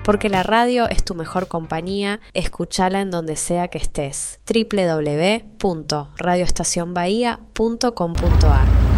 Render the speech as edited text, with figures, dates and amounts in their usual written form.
porque la radio es tu mejor compañía, escúchala en donde sea que estés. www.radioestacionbahía.com.ar